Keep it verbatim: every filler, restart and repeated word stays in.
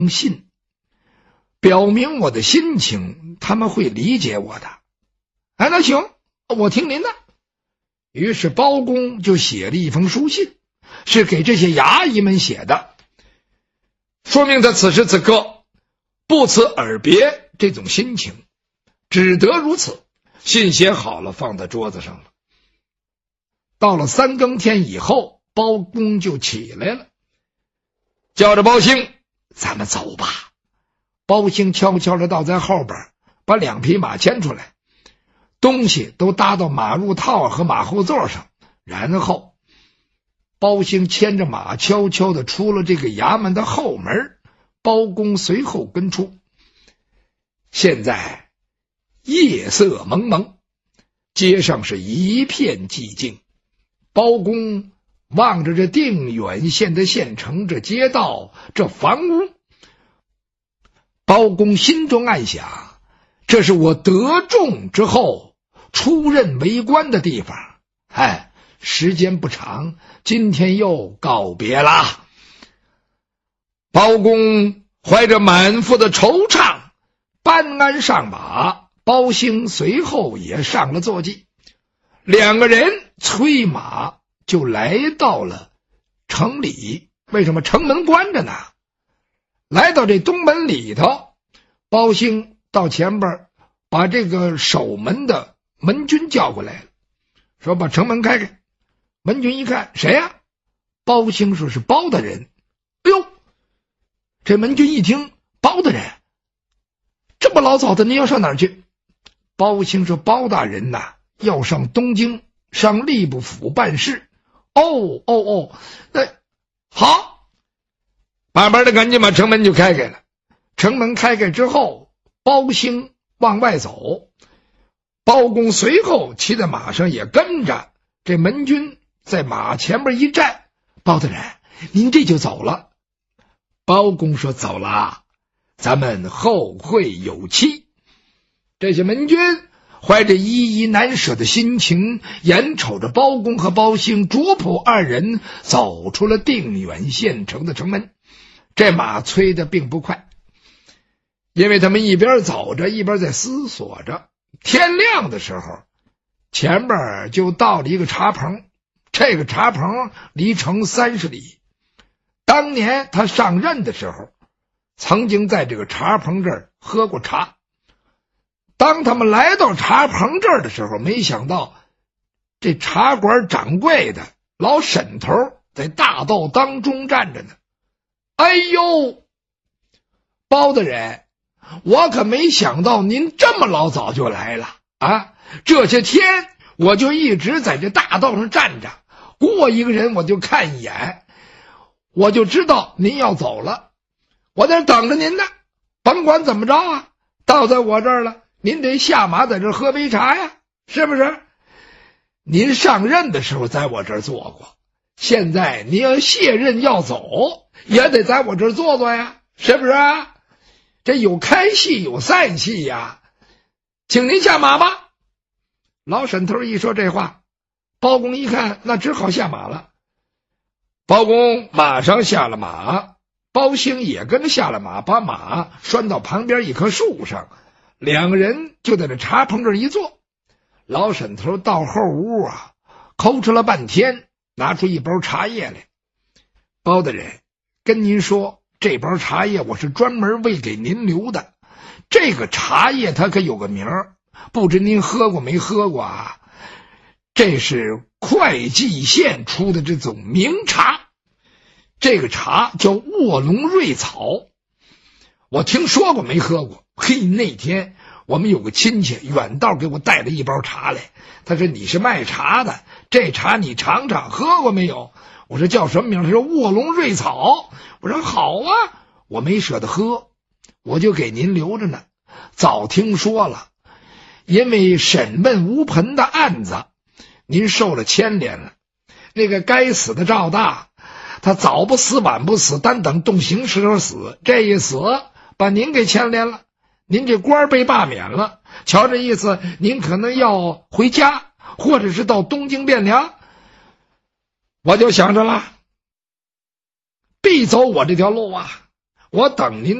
信，表明我的心情，他们会理解我的。哎，那行，我听您的。于是包公就写了一封书信，是给这些衙役们写的，说明他此时此刻不辞而别这种心情，只得如此。信写好了，放在桌子上了。到了三更天以后，包公就起来了，叫着包兴，咱们走吧。包兴悄悄地倒在后边，把两匹马牵出来，东西都搭到马入套和马后座上，然后包兴牵着马悄悄地出了这个衙门的后门，包公随后跟出。现在夜色蒙蒙，街上是一片寂静。包公望着这定远县的县城，这街道，这房屋，包公心中暗想，这是我得中之后出任为官的地方。哎，时间不长，今天又告别啦。包公怀着满腹的惆怅，搬鞍上马，包兴随后也上了坐骑，两个人催马就来到了城里。为什么城门关着呢？来到这东门里头，包兴到前边把这个守门的门军叫过来了，说把城门开开。门军一看，谁呀、啊？包兴说是包大人。哎呦，这门军一听包大人，这么老早的，您要上哪儿去？包兴说包大人呐、啊，要上东京，上吏部府办事。哦哦哦，那好，慢慢的赶紧把城门就开开了。城门开开之后，包兴往外走，包公随后骑在马上也跟着。这门军在马前面一站，包大人，您这就走了？包公说走了，咱们后会有期。这些门军怀着依依难舍的心情，眼瞅着包公和包兴主仆二人走出了定远县城的城门。这马催得并不快，因为他们一边走着一边在思索着。天亮的时候，前边就到了一个茶棚，这个茶棚离城三十里。当年他上任的时候，曾经在这个茶棚这儿喝过茶。当他们来到茶棚这儿的时候，没想到这茶馆掌柜的老沈头在大道当中站着呢。哎呦，包大人，我可没想到您这么老早就来了啊！这些天我就一直在这大道上站着，过一个人我就看一眼，我就知道您要走了，我在这等着您呢。甭管怎么着啊，到在我这儿了，您得下马在这儿喝杯茶呀，是不是？您上任的时候在我这儿坐过，现在您要卸任要走，也得在我这儿坐坐呀，是不是啊？这有开戏有散戏呀，请您下马吧。老沈头一说这话，包公一看，那只好下马了。包公马上下了马，包兴也跟着下了马，把马拴到旁边一棵树上，两个人就在这茶棚这一坐。老沈头到后屋啊，抠哧了半天，拿出一包茶叶来。包大人，跟您说，这包茶叶我是专门为给您留的。这个茶叶它可有个名儿，不知您喝过没喝过啊？这是会稽县出的这种名茶，这个茶叫卧龙瑞草。我听说过没喝过。嘿，那天我们有个亲戚远道给我带了一包茶来，他说你是卖茶的，这茶你尝尝，喝过没有？我说叫什么名？他说卧龙瑞草。我说好啊，我没舍得喝，我就给您留着呢。早听说了，因为审问吴盆的案子，您受了牵连了。那个该死的赵大，他早不死晚不死，单等动刑时候死，这一死把您给牵连了，您这官被罢免了。瞧这意思，您可能要回家，或者是到东京汴梁。我就想着了，必走我这条路啊， 我等您。